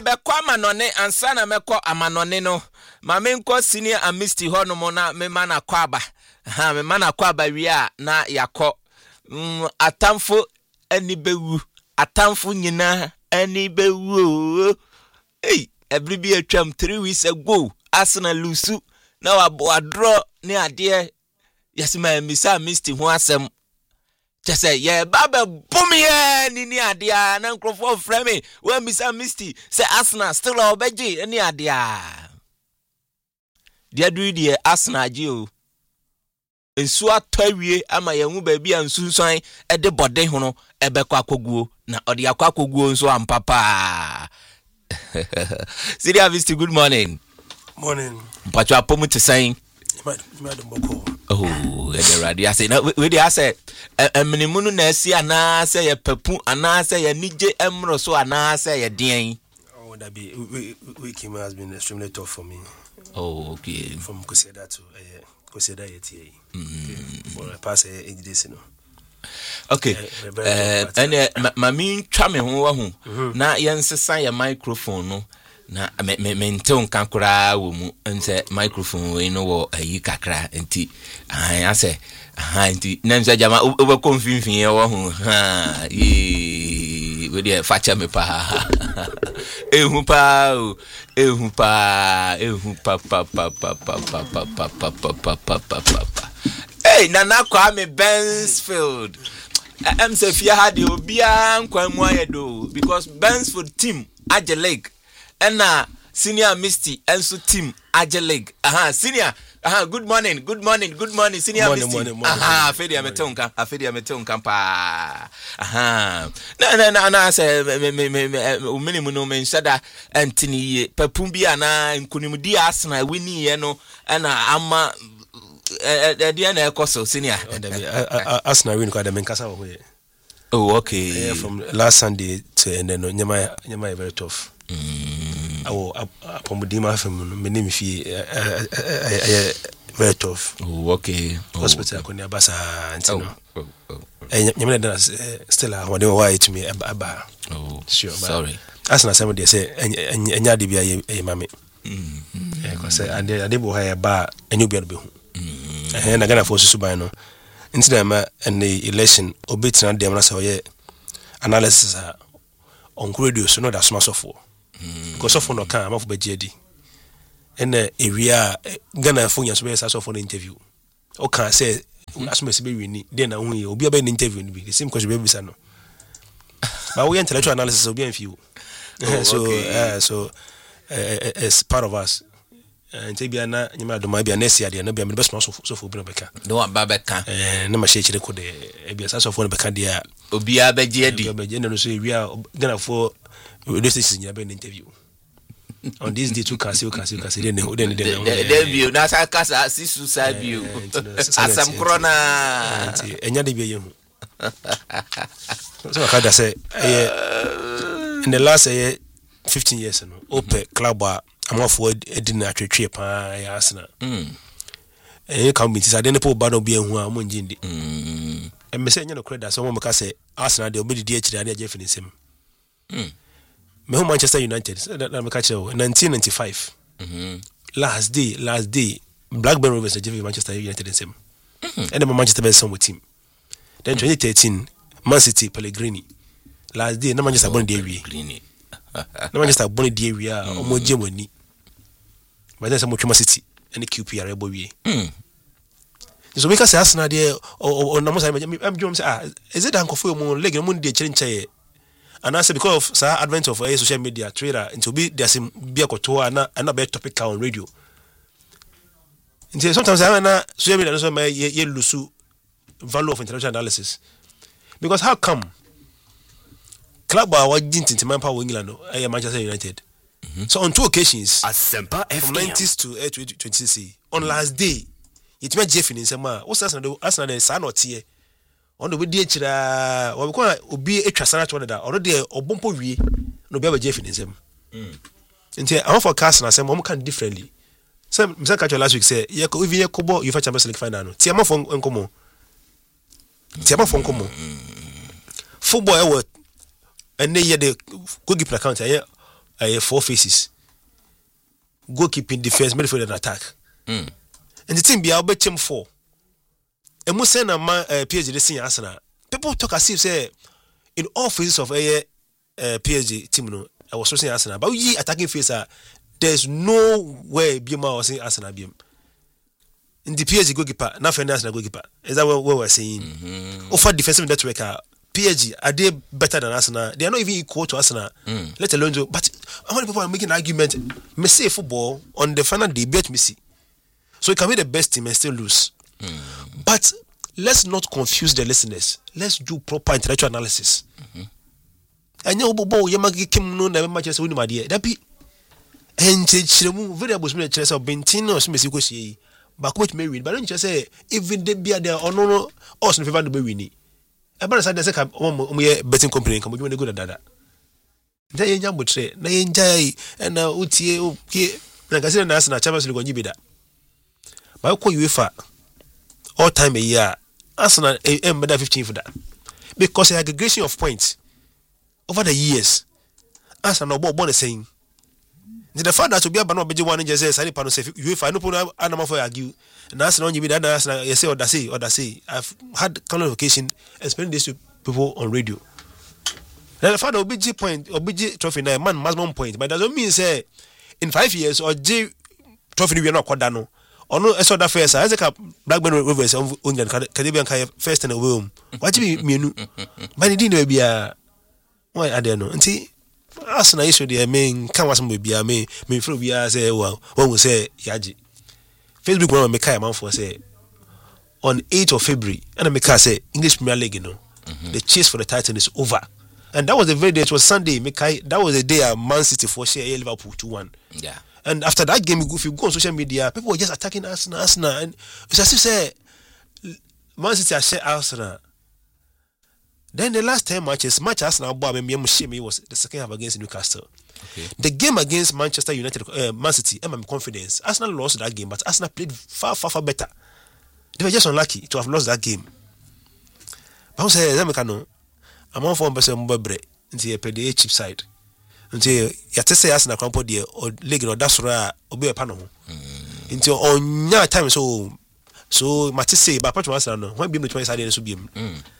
mebekwa amanone ansa na mekọ amanone no ma menko senior amisti ho no mo na mema na kwaba mema na kwaba wi a na yakọ atamfo ani bewu atamfo nyina ani bewu every atwam 3 weeks ago Arsenal lusu na wa draw ne ade yasima misa amisti ho asem Just yeah, Baba Bumie ni adia na nkrofo frame we misa misty say Arsenal still obeji ni adia. Dia do die Arsenal ji o. Ensu atawie ama yehu ba bia nsunsan e de bode ho no ebekọ akoguo na ode akọ akoguo nso ampapa. Sidia Misty, good morning. Morning. Pacho apomu te saying oh, the radio say na we dey say eminimu na asi ana say ye papu ana say ye nije emro so ana say ye den. Oh, that be week has been extremely tough for me. Oh, okay. From Kuseda to Kuseda yeti. For the past 8 days no. Okay. And mami twa me ho ho na yensesa ye microphone no na mente onka kura wo mu nse microphone we no wo ayi kakra enti ya se enti na nse jama obe konfinfin ye wo ho we dey facha me pa ehu pa hey nana kwa me Bensfield am say fia had obia nkwa mu ayedo because Bensfield team aje league Ena senior Misty enso team Aje League. Senior. Good morning senior morning, Misty. Morning. Afedi ametonka pa. Na say me no menshada antini papumbi ana nkunimdi Arsenal wini ye no na ama dia na ekoso senior. Arsenal win kwa da menkasa wo ye. Oh, okay. From last Sunday to and then nyama very tough. Pomudima from many fee very tough. Oh, okay. Hospital konya basa antino. Nyama still I want why to me aba. Oh, sure. Sorry. As na somebody say enya de bia ye mame. Because ade bo ha ba enyu bia no be hu. Na Ghana for susuban no. Instead and the election obitina dem na say analysis on radio so no that smart software. Because of no can am for BGD. And area Ghana phone ya so be for the interview. O can say as me be wini then na hu obi aba the interview be the same question be bisa no. But we intellectual analysis obi en few. So it's part of us. Ntebia na nyama do ma bia na sia de na bia me best so for obi no beka no aba beka na ma share ko de e bia so for no beka de a obi abaje adi obi na so ewia Ghana for radio station ya be an interview on this day too can see then view na sa kasa sisu sa view asam krona enya de bia ye hu so I can say in the last 15 years no open club I'm off word edin atwetwe pa ya Arsenal come be say den po ba no bia hu a mo njindi e me say nya no credit so mo ka say Arsenal de obedi di akira na Jeff Nisem me hu Manchester United na me ka che 1995 last day Blackburn Rovers Jeff Manchester United Nisem and Manchester be some team then 2013 Man City Pellegrini last day na Manchester born dey wi na Manchester born dey wi a omo jemani but then some Chuma City and the QPR ebo wie so we can say Arsenal there or na mo say I'm jom say is it anko for mo leg mo dey chere and I say because of sir advent of social media Twitter into be there some be akoto na be topic on radio sometimes I na social media so ye lose value of intellectual analysis because how come club our didn't in Manpower England Manchester United. So on 2 occasions, Asempa from 90s to 2020, on last day, it made Jeff in Sema. What's Arsenal son or tier? On the way, dear, what we call be a trasana to another, already or bumpo we no be Jeff in Sem. And I'm for Carson, I say, Mom can differently. Some Mr. last week say, Yako, if you kobo, you fetch a Champions League final. Tiama from Uncomo. Tiama from Como. Football, and they had the cookie account. 4 phases. Goalkeeping, defense, midfield, and attack. And the team be out team 4. And we send a man PSG this season Arsenal. People talk as if say in all phases of a PSG team, no, I was saying Arsenal, but we attacking phase, there's no way Bima was saying Arsenal BM. In the PSG goalkeeper, not for Arsenal goalkeeper. Is that what we're saying? Offer defensive network, PSG are they better than Arsenal? They are not even equal to Arsenal. Let alone do. But how many people are making an argument? Messi football on the final day beat Messi, so it can be the best team and still lose. But let's not confuse the listeners. Let's do proper intellectual analysis. And you bobo yamagi kim no na Manchester win my dear. That be and chiremu variables me chess of Bentino Messi go see. But which may win. But don't just say even they be there or no us in favor to be winning. About the second betting company come when they go to that. They young would say, they enjoy and now Uti okay. Like I said, National Champions League on you be that. But I call UEFA all time a year. Arsenal better 15 for that. Because the aggregation of points over the years, Arsenal born the same. The fact that to be a banner be one in just say panel say UEFA no put animal for argue. And Arsenal you be that Arsenal you say or that say I've had qualification explaining this to people on radio. Now the fact that OBG point OBG trophy now man maximum point, but that doesn't mean say in 5 years or G trophy we are not quadano. Or no so that first as a Blackburn Rovers on Caribbean first in the room. What do you mean? But it didn't be a why I don't know. And see Arsenal issue there mean can was be a me feel be say well when we say Yaji. Facebook one make a man for say on 8th of February and I make say English Premier League, you know. The chase for the title is over. And that was the very day, it was Sunday, that was the day Man City for share Liverpool 2-1. Yeah. And after that game, if you go on social media, people were just attacking Arsenal, and it's as if say Man City are share Arsenal. Then the last 10 matches, Arsenal was the second half against Newcastle. Okay. The game against Manchester United, Man City, I'm confident. Arsenal lost that game, but Arsenal played far better. They were just unlucky to have lost that game. But I say, I'm on 4% bread into a PDA cheap side. Until you say Arsenal crumple there or league or that's right or be a panel. Until on your time so Matisse say, but Arsenal when be the 20 side so be him.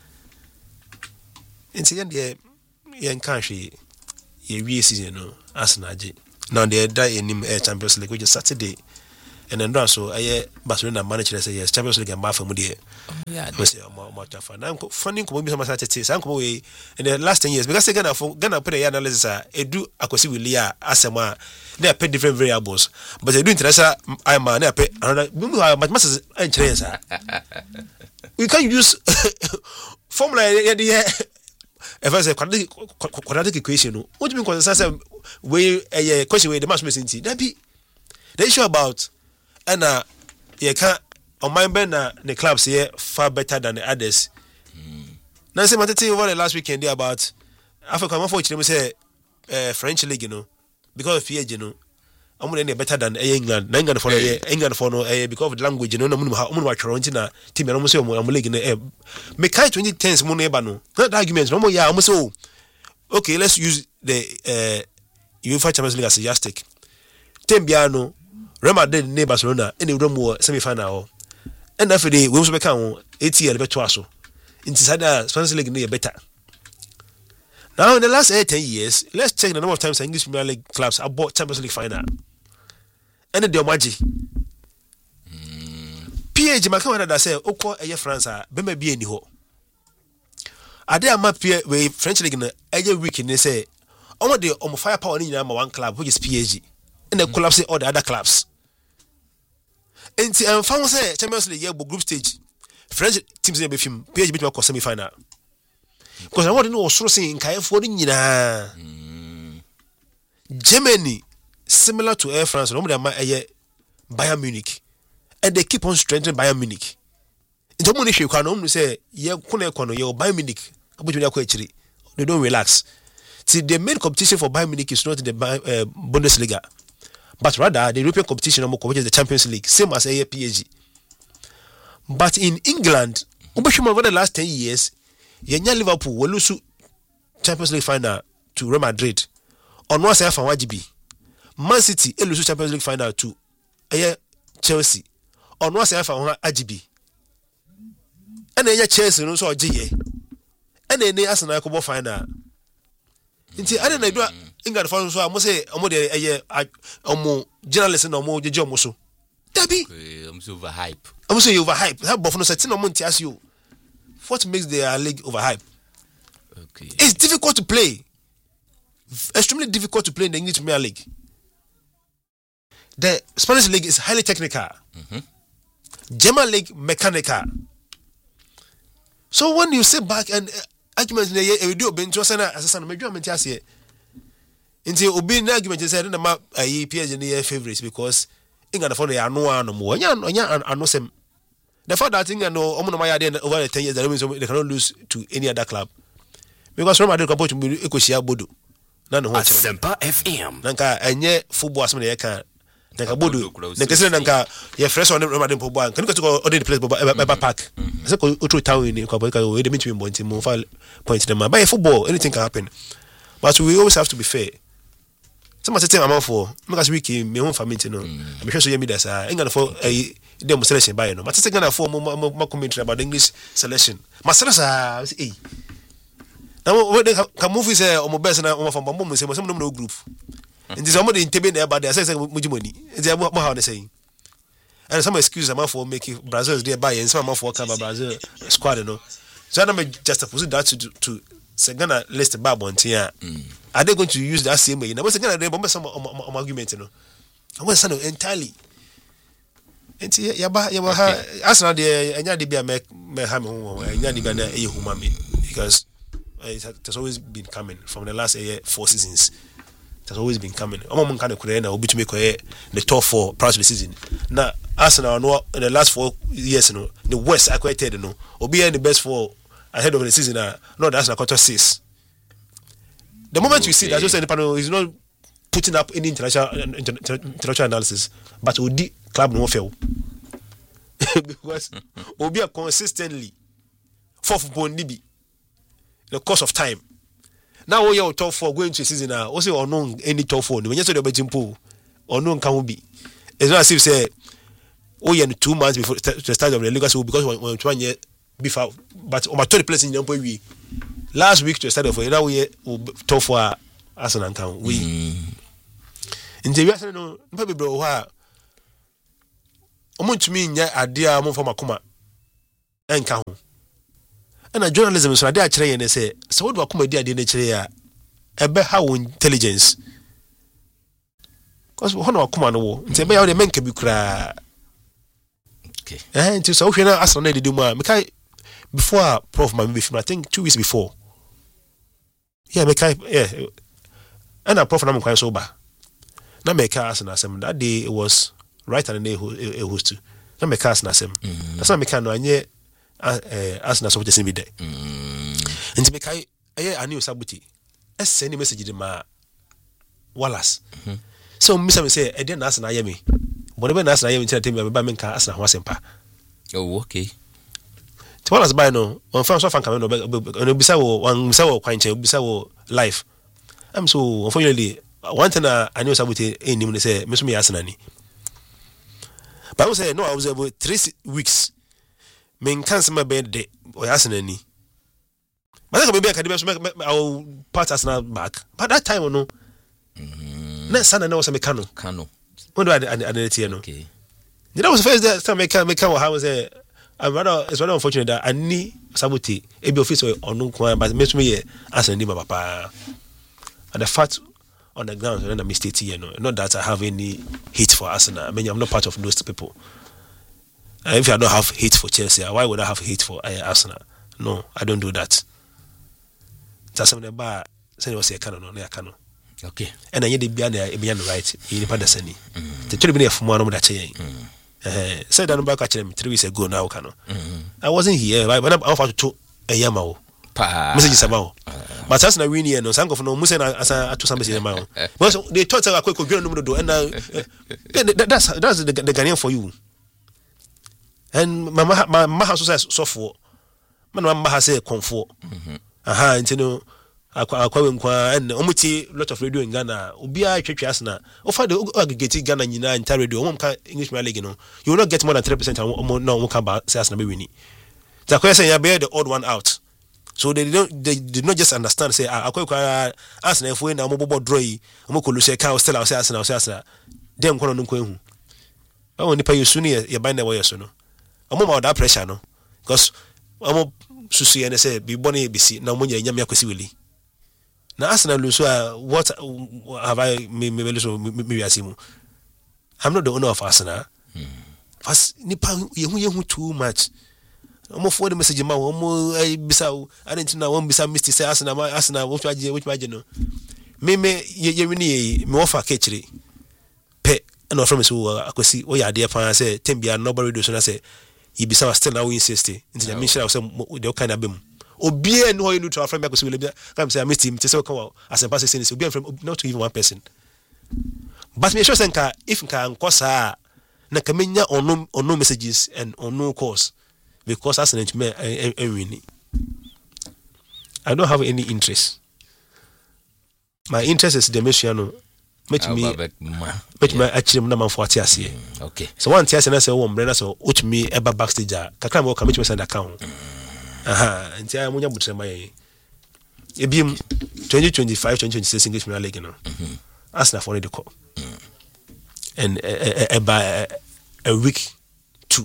Into the young country, ye season, Arsenal. Now they die in him Champions League, which is Saturday. And then so I Barcelona manager say yes, Champions League and bar from there. Yeah, I'm funding community some Saturday. I'm away in the last 10 years because they gonna put a analysis. I do akwasi with Leah Asema. They pay different variables, but they do international. I'm they pay another. But must interest. We can use formula. If I say quadratic equation, what do you mean? Because way a question where the match missing. That be the issue about. And you can't on my band the clubs here far better than the others. Now say Matete over the last weekend there about Africa unfortunately say French league, you know, because of PSG, you know. I'm going better than England. England for because of the language, you know, I'm Toronto team and almost I'm league in the make 2010s money no. Not arguments, no more yeah, almost so okay, let's use the UEFA Champions League as a yardstick. Tembiano Real Madrid ne Barcelona in the room semi-final. And after the we also become 8 years better so. Inside the Spanish League near better. Now in the last 10 years, let's check the number of times English Premier League clubs have bought Champions League final. And the Omaji. PSG Macron that say Oko Eye France be be any ho. Ade ama we French League na every week they say omo the firepower in one club which is PSG. And they collapse all the other clubs. And found say Champions League group stage. French teams in the film PSG beat me semi-final. Because I want to know also saying for Germany similar to Air France, no Bayern Munich. And they keep on strengthening Bayern Munich. In the money you can say Bayern Munich. They don't relax. See, the main competition for Bayern Munich is not in the Bundesliga. But rather the European competition which is the Champions League, same as PSG. But in England, over the last 10 years, Liverpool will lose Champions League final to Real Madrid. on was fa wajibi Man City elusu Champions League final 2 Chelsea on was fa ajibi ena Chelsea no so ogiye ena ene Arsenal ko bo final nti ade na do England for so am say omo de omo journalist na omo jeje omo so dabi I'm so overhype. I'm so overhype that bof no setting omo nti asio what makes their league overhype. Okay, it's difficult to play, extremely difficult to play in the English Premier League. The Spanish league is highly technical. German league mechanical. So when you sit back and arguments we do been to sana asasa me dwa menti ase nti obi na argument say na ma PSG na favorites because England for the no more onya anosem the fact that England no omo no ma yade over the 10 years that means they cannot lose to any other club because Real Madrid compete to ekosia bodo na no ho Asempa FM nanka enye football asem na ye kan nanka bodo nanka sele nanka ye fresh on Real Madrid football kan ko order the place by park say ko otro town ni ko boy ka we dey meet me bonti mo fa point them by football anything can happen but we always have to be fair. Some of the time I'm for because we came me home family no I'm sure so you me that England for dem selection by no but it's England for more commentary about the English selection my stress say now when can move say o mo best na o from bambo say some no group and this somebody in tebe na about there say mujimoni they mo how they say and some excuse am for make Brazil is there by and some am for come Brazil squad no so I am just supposed that to say Ghana list bad one here are they going to use that same way now but Ghana they bomb some argument no I want to entirely and yaba Arsenal dey enya dey be me ha me ho enya dey be na e huma me because it has always been coming from the last 4 seasons. It has always been coming. Omo kan ekure na obi to make the top 4 prior to the season. Now Arsenal no in the last 4 years no the West acquitted no obi in the best 4 ahead of the season no that's na quarter 6. The moment you see that just the panel is not putting up any international analysis but Odi club no fail because obi are consistently 4th point nibi the course of time. Now we are top 4 going to a season now. Also unknown any top 4. When you say the betting pool, unknown can be. It's not as if say we are 2 months before the start of the league because we 1 year before. But on my 30 place in the we last week to the start of now we top 4 Arsenal can we. In the Arsenal no maybe bro wa. Omo ntumi nya ade a mo fama koma enka ho. And a journalism so ade a kire yen say so what do akoma di ade na kire ya ebe how intelligence because hono akoma no wo nti ebe ya de menka bi kura okay nti so hwe na Arsenal na dedi mu a mekai before prof ma be film I think 2 weeks before mekai and a prof na me kwan so ba na mekai Arsenal asem that day it was right and a host to na mekai Arsenal asem that's not mekai no anye Arsenal so just be there nti mekai ani osabuti send message de ma Wallace so misa me say e dey na Arsenal yemi but be na Arsenal yemi tell me ba menka Arsenal ho asempa oh okay to Wallace by no on fan so fan come no bisa wo kwan che bisa wo life I'm so unfortunately one thing ani osabuti enim ne say me so me Arsenal ni but I say no I was about 3 weeks men cancel my birthday or Arsenal ni but I be academy so I'll part Arsenal back but that time no na sana na was me kano when do I no okay that was the first time me can how was it's rather unfortunate that I need sabote e be office or no kwan but me Arsenal ni papa and the fact on the ground when I mistake here no not that I have any hate for Arsenal I mean I'm not part of those people. If I don't have hate for Chelsea, why would I have hate for Arsenal? No, I don't do that. That's something about saying was a canon on their canon. Okay. And I need to be right. You need to send the 3 minutes from one of that saying. Said that back at them 3 weeks ago now, canon. I wasn't here, but when I offered to a Yamao. Messages about. But that's not winning, no sango for no Musa as I to some message. Well, they thought I could go no do, and that's the Ghanaian for you. And my house says so for man say comfort and you know akwa nkwa and omuti lot of radio in Ghana obia twetwe asna offer the aggregate Ghana nyina inter radio omka English Premier League no you will not get more than 3% no omka ba say asna be wini the question ya be the odd one out so they did not just understand say akwa asna efo na omobobo draw yi omokolu say can still say asna dem kono no nko ehu nipa yusu ni ye ban na wo yeso no omoma that pressure no because omo susu ye ne say bi boni bisi na omo nya nyame akwesi weli na Arsenal lose what have I me asimu I'm not the owner of Arsenal fast nipa yehu too much omo forward message ma omo bisa I didn't know one bisa Mr. say Arsenal which maje no me ye wini me offer kechiri pe no from so akosi o ya de pa say tembia nobody do so na say you bisa still now insist into me share say the kind of bem obie no you neutral from because we come say I team say come as a pass say obie from not even one person but me sure say if nka nkosa na kamenya ono messages and ono calls because as an me win I don't have any interest. My interest is the mission make me actually na man for atiase okay so one atiase na say wo mbre na so me eba backstage kakra me come me send account nti I munya butrema ye ebim 2025 2026 English Premier League no Arsenal for the call and a week 2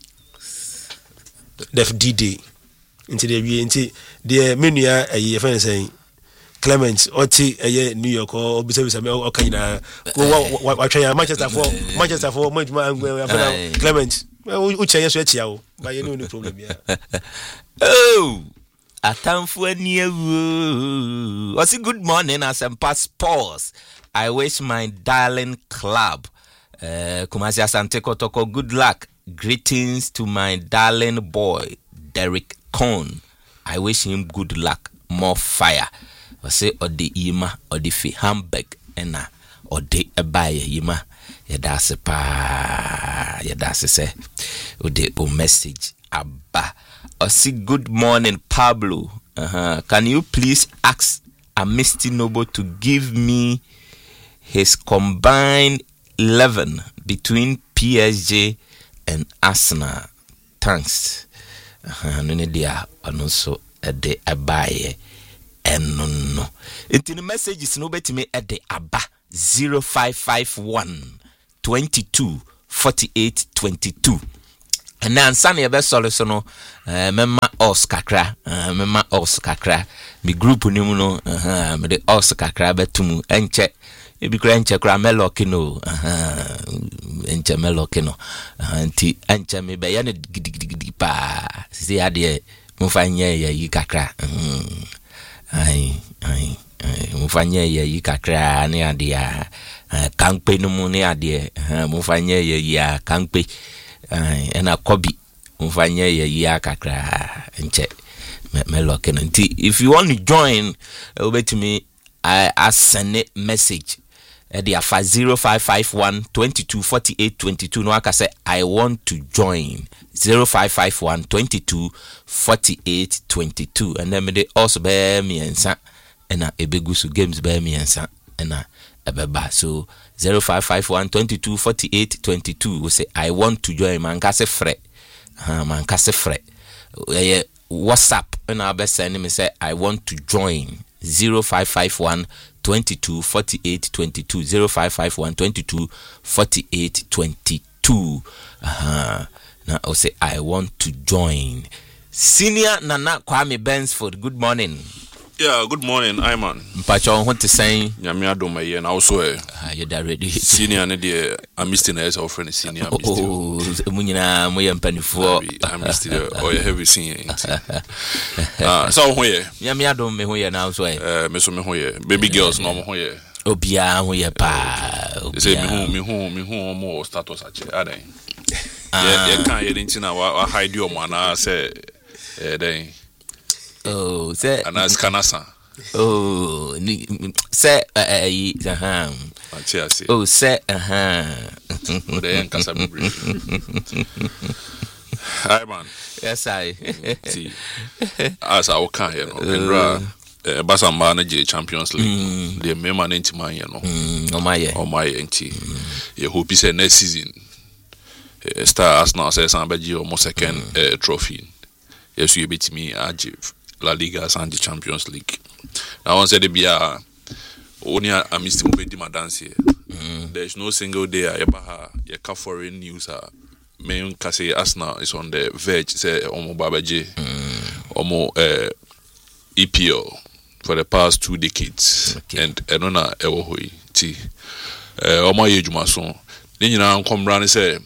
the D-Day into the menua a friend saying Clement oti New York or bisa me o kanyina wa twa Manchester for Clement uchenye so etia o ba ye no problem ya oh atamfo ani awu what's good morning as I'm past pause I wish my darling club Kumasi Asante Kotoko good luck greetings to my darling boy Derek Cohn I wish him good luck more fire say odi yima odi fi Hamburg ena odi ebaye yima yedase pa yedase se odi o message abba osi good morning Pablo can you please ask Misty Noble to give me his combined 11 between PSG and Arsenal thanks no dia ono so ede ebaye no into the messages no betime at the aba 0551 22 48 22 and then san ye be solution no mema os kakra mi group ni mu no me de os kakra betum enche ebi kra enche kra melokino enche melokino anti enche me be ya ne gidigidi pa si ade mo fanye ya yi kakra ai mufanye ye kakra ne ade a kankpe no mu ne ade mufanye ye ya kankpe ena kobi mufanye ye ya kakra nche me lock in. If you want to join obetumi I send a message at the 0551 22 48 22 no aka say I want to join 0551 22 48 22 and then me also be me ensa na ebegusu games be me ensa na ebeba so 0551 22 48 22 we say I want to join man ka se frɛ WhatsApp and I be send me say I want to join 0551 22 48 22 0551 22 48 22 now I say I want to join. Senior Nana Kwame Bensford, good morning. Yeah, good morning, Iman. Mpacho want to say Nyame adoma ye na also you da ready. Senior ne de I missed in as our friend senior missed. Oh, munyina mo ye mpanifo. I missed it. Oh, you have seen it. So ho ye. Nyame adom me ho ye na also me so me ho ye. Baby girls no mo ho ye. Obia ho ye pa. Say me hu mo status ache adan. Yeah, can you didn't know wa hide your man say then. Oh, say Anas Kanasa. Oh, say oh, say Then Casabi. Hi man. Yes, I see. As I can here, Basamba na J Champions League. The member ntima ye no. Omaye nti. Ye hope say next season Star Arsenal says somebody almost second trophy. Yes, you beat me at La Liga and the Champions League. Now once the bia only I missed him with my dance here. There's no single day I ever had foreign news. Me can say Arsenal is on the verge. Say Omo Babaji, Omo EPL for the past 2 decades, and Enona Ewohui T. Omo Yejumason. Then you know come round and say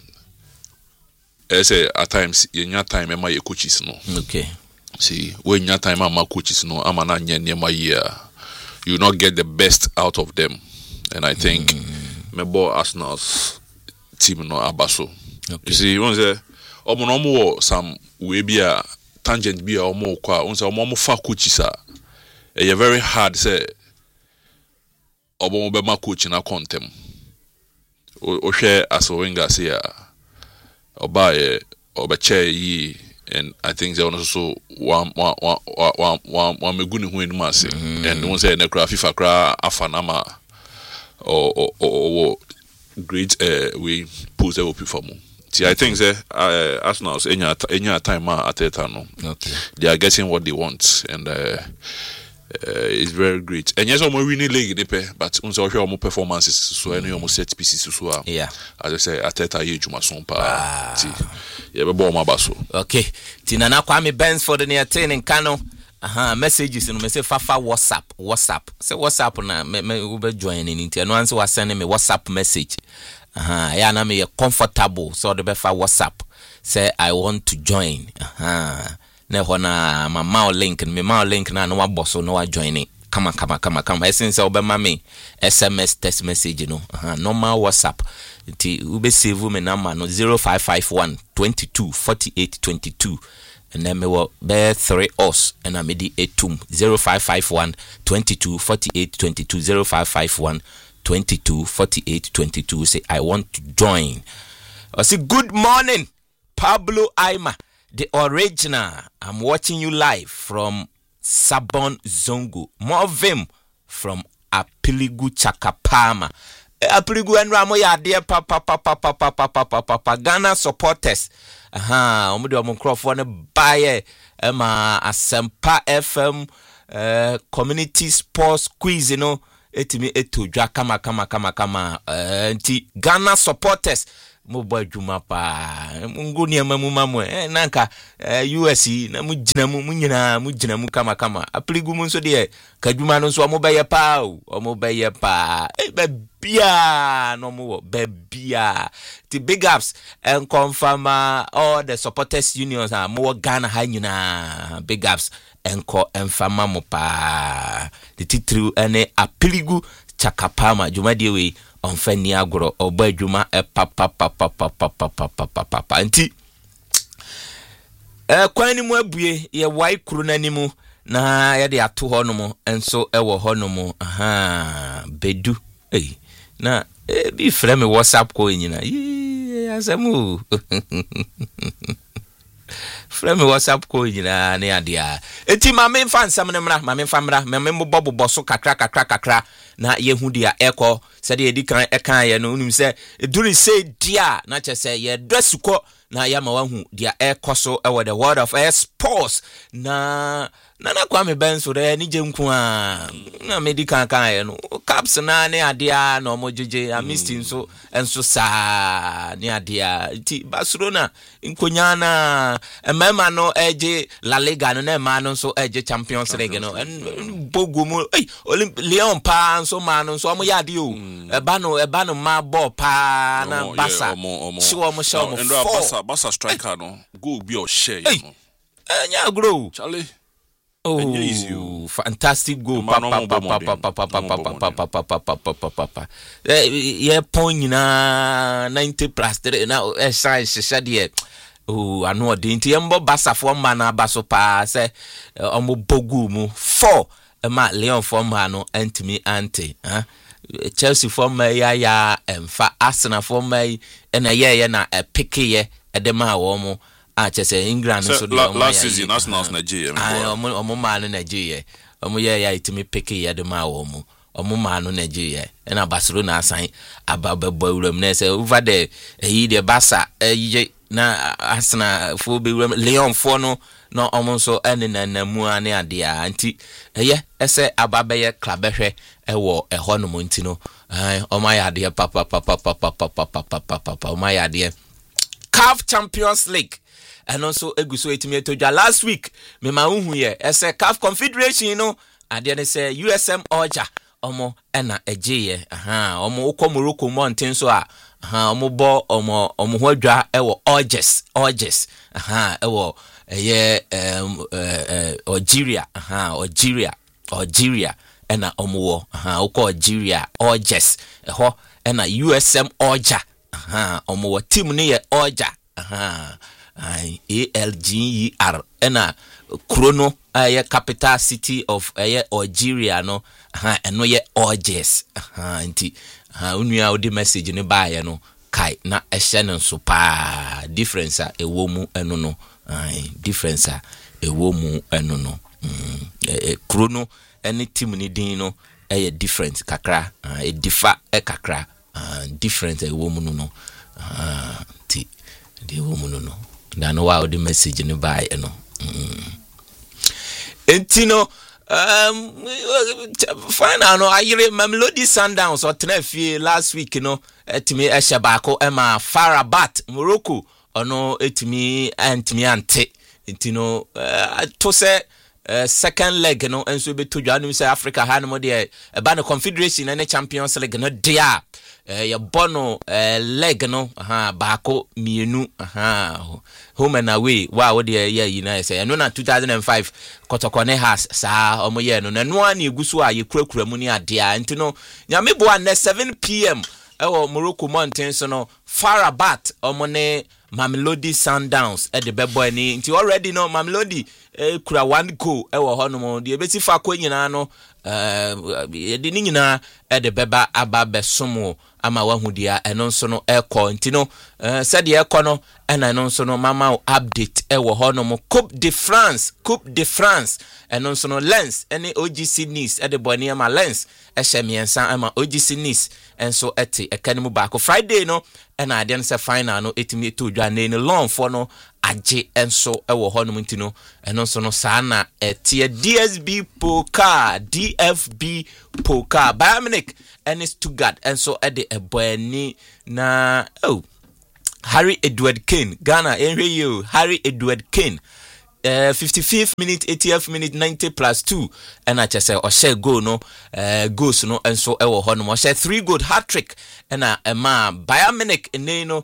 at times in your time am I coaches no. Okay. See when your time am coaches no am na nye my year. You will not get the best out of them, and I think Mebo Arsenal's team no abaso. Okay. You see, one say, omo some we be a tangent be a omo kwa. One say omo fa coaches a very hard say. Omo be ma coach na contem. O share as Wenger say oba chair yi, and I think they also one meguni hu enuma say, and one say nekra FIFA kra afanama or great we pose that for more. See, I think Arsenal's any time Arteta no. Okay. They are getting what they want, and it's very great. And yes, I'm winning league, but also more performances. So I know almost set pieces. So yeah, as I say, Arteta ye juma sompa. See, yeah, but bomb abaso. Okay. Tinana Kwame Benz for the near 10 in Kano. Messages and me say Fafa WhatsApp. Say WhatsApp na me ube joining into. No answer was sending me WhatsApp message. Yeah, na me comfortable. So the befa WhatsApp. Say I want to join. Ne hona my mail link and me mail link na no wa boss no wa joining. Come. Essence obe mami SMS text message no. Normal WhatsApp. Ti ube save me number no 0551 22 48 22. And then me will bear 3 us and I made it 0551 22 48 22 0551 22 48 22. Say I want to join. I say good morning, Pablo Aima, the original. I'm watching you live from Sabon Zongo. More of him from Apiligu Chakapama. Apiligu and Ramo ya dear papa Ghana supporters. Omude omukrofo ne baye Asempa FM community sports quiz no etimi etodwa kama nti Ghana supporters mo boy djuma pa ngoni amamu mamu nanka US na mu gina mu kama apligu mu nso de kadwuma no nso omo beye pa bia no mo bia the big ups and confirm all the supporters unions are more Ghana ha nyina big ups enko enfama mo pa the titru ene apiligu chakapama jumadi we onfani agro oba adwuma papa nti kwani mu abue ye wai kru nanimu na ye de ato honomo enso ewo honomo bedu na bi frame WhatsApp ko nyina asemu frame WhatsApp ko nyina ne adia enti mame fan samnemra mame bobo so kakra na yehu dia eko se de edikan ekan ye no unim se duri se dia na che se ye dasuko na ya ma wahu dia ekoso ewo the world of sports na Kwame Benso de ni jenku na medical kan ye no caps na ne adia na omojeje amistin so enso sa ne adia ti Barcelona nkonya na emema no eje La Liga no na ema no so eje Champions League no bogumu Leon pa so ma no so omo ya ade o eba no ma ball pa na Barca so omo show mo Barca striker no go be o share you know nya grow Charlie. Oh, fantastic goal. Yeah, point na 90 plus 3 now size shade. Oh, I know the Intiambo Bassa for mana basso pa say omo bogu mu 4 ma Leon for mano antimi ante Chelsea for me ya emfa Arsenal for me na ye na picky edema wo mo Chese England so last season Arsenal's Nigeria. Omo man Nigeria. omo ye ya itimi peke ya de ma wo mu omo ma no Nigeria na Barcelona asan ababebo wuram na say over there eyi de Barca na Arsenal fo be wuram Lyon fo no no omo so na mu ane ade a anti eye ese ababeye club ehwe ewo eho no monti no omo ya de papa omo ya de CAF Champions League and also eguso etimi etoja last week me ma hu ye ese CAF Confederation no ade ne say USM Oja omo na ejeye omo ukọ Morocco mountain so omo bo omo ho adwa ewo Orges ewo Algeria na omo wo ukọ Algeria Orges eho na USM Oja omo wo team ne ye Oja ALGER na Chrono capital city of Algeria no eno ye Orges nti unua odi message ne baaye no kai na ehye no so pa difference a ewo mu eno no difference a ewo mu eno no Chrono any team ni din no different kakra differ kakra different ewo mu no ti de ewo mu no da no wa odi message ne baaye no Entino final no ayire Mamelodi Sundowns or Tenefie last week no etimi eshabako ema Farabat Morocco ono etimi antimi ante entino to say second leg no enso be to dwanu say Africa ha no de ba no Confederation and Champions League no dia ya bono leg no baako mienu home and away wa de ye na say no na 2005 Kotokone has sa omo ye no no an eguso a ye kurakura mu ni ade a ntino nyame bo an 7 pm ewo Morocco mountain so no Farabat omo ne Mamelodi Sundowns de bebo ni nti already no Mamelodi kura 1 goal ewo hono de beti fa ko nyina no de ni nyina de beba aba besomo ama wahudia eno nso no eko ntino said ye eko no ena eno nso no mama update ewo hono mo Coupe de France eno nso no Lens ene OGC Nice de boni ama Lens miensa ama OGC Nice enso ete ekanimu baako Friday no ena ade se final no etimi to dwa ne long for no age enso ewo hono mo ntino eno nso no sana etie DFB Pokal Bayern Munich and Stuttgart and so at the ebony na Harry Edward Kane Ghana you Harry Edward Kane 55th minute 80th minute 90+2 and I just say or share go no goes no and so ewo hono mo share 3 goal hat-trick and Bayern Munich no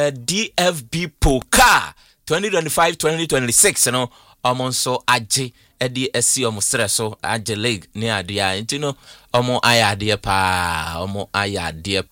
DFB Pokal 2025-2026 no omonso age edi esi omo stresso age league ni adia ntino omo ayade pa omo ayade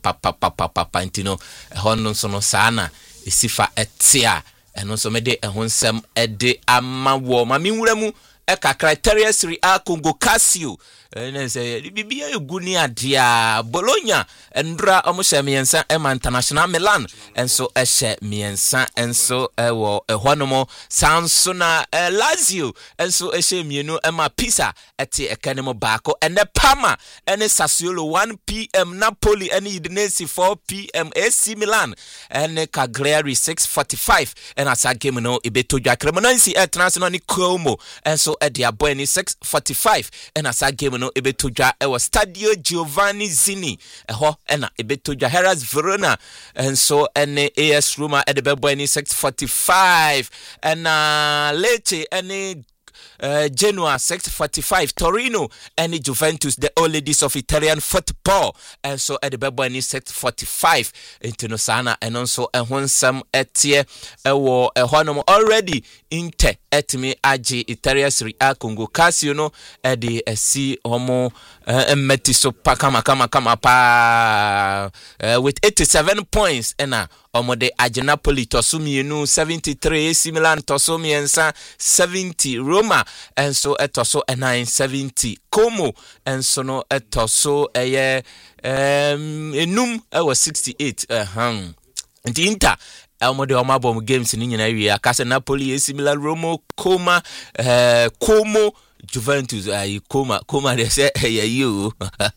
pa ntino hono so no sana esifa etia eno so mede ehonsem ede amawo mami nwuramu eka criteria Serie A Congo Casio na say bibia eguni adia Bologna endra omo miensa ema International Milan enso ehye miensa enso ewo ehwonomo Sansona Lazio enso ehye mienu ema Pisa eti ekanemo baako ene Parma ene Sassuolo 1 pm Napoli ene Udinese 4 pm AC Milan ene Cagliari 6:45 ena asa game no ebetojwa Cremonese International ni Como enso edi aboy ni 6:45 ena asa game no ebetojwa ewo Stadio Giovanni Zini eho ena ebetojwa Hellas Verona enso ene AS Roma edebeboy ni 6:45 ena Lecce ene Genoa 6:45 Torino and Juventus the old ladies of Italian football and so at the Bebani 6:45 into Sana and also a honsam etie ewo ehonom already inte etimi agi Italia Serie A Congo Casio no edi esi homo metiso pakama pa with 87 points ena omo de Napoli tosumienu 73 AC Milan tosumiensa 70 Roma and so etoso 970 Como and so no etoso enum ewo 68 nti Inter elmo de omabom games ni nyina wi akase Napoli AC Milan Roma Como Juventus Coma they say you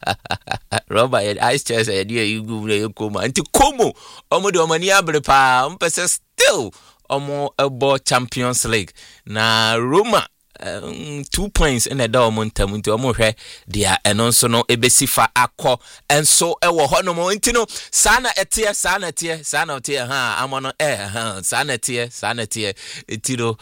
Robert ice chest you go Coma anti Como omo de omani abrepa mpese still omo ebo Champions League na Roma 2 points in the domontam into omo hwe dia eno nso no ebesifa akọ enso ewo ho no mo ntino sana etie amono sana tie etiro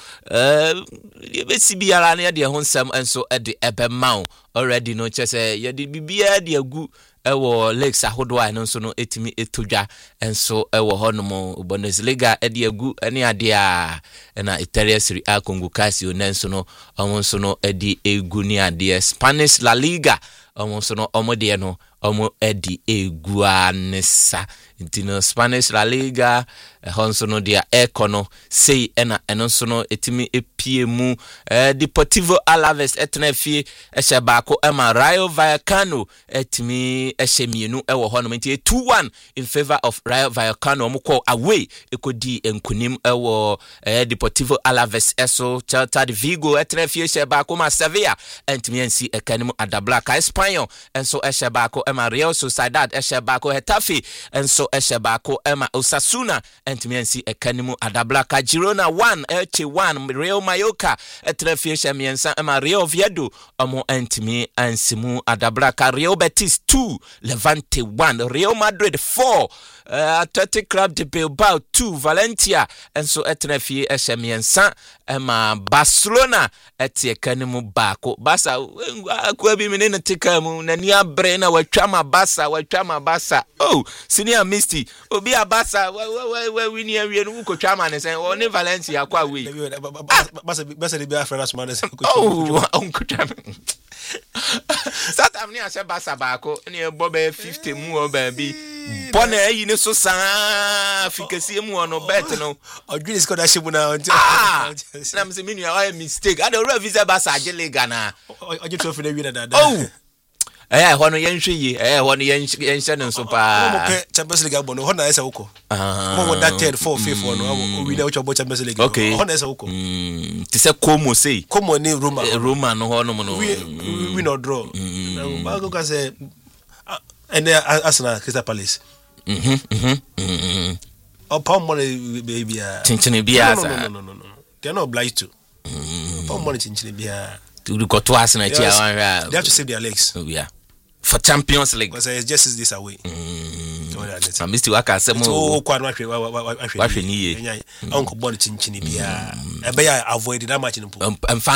ebesi biara na de ho nsam enso ede ebemau already no chese ye de bibia de agu ewo legs ahodo a no so no etimi etodwa enso ewo honom Bundesliga ede agu ene ade a na Italia Serie A Congo Casio nenso no omo so no ede egu ni ade Spanish La Liga omo so no omo de no omo ede egu anesa intino Spanish La Liga honso no dia ekono sei ena eno so no etimi epie mu Deportivo Alaves etnafie ehye baako ema Rayo Vallecano etimi ehye mienu ewo ho no nti 2-1 in favor of Rayo Vallecano omko away ekodi enkunim ewo Deportivo Alaves eso Celta de Vigo etnafie ehye baako ma Sevilla entimi ensi ekanim Adablanca Espanyol enso ehye baako ema Real Sociedad ehye baako Hetafe enso ehye baako ema Osasuna entimiensi ekanimu Adablanca Girona 1 Elche 1 Real Mallorca etrefie shamiensa ema Real Oviedo omo entimi ansimu Adablanca Real Betis 2 Levante 1 Real Madrid 4 Athletic Club de Bilbao 2 Valencia enso etrefie shamiensa ema Barcelona etie kanimu bako Barca akwa bi menene tikamu na ni abre na watwama Barca oh senior Misty obi a Barca we ni awie no ko twama ne sen o ne Valencia kwa we Barca de be afra na man oh ko twama Satam ni ase Barca bako ni ebo be 50 mu o ba bi bona yi ne so san fikasi mu ono bet no odwini siko da shebu na na mse minu ya mistake ada ora visa Barca agiliga na oje to fi na wi na dada oh hono yenhwe yi hono yenhye ne nso pa mo pe Champions League agbo no hono esa uko mo that 3rd 4th 5th no we na ucho Champions League hono esa uko ti se Como sei Como ni Roma no hono mo no we no draw ba go ka say and Arsenal Crystal Palace pound money baby chinchini bia no they're not obliged to pound money chinchini bia to go to Arsenal they have to save their legs for Champions League because it's just this away I missed you aka say mo kwa no ahwe ni ye onko ball chinchini bia e be avoid that match no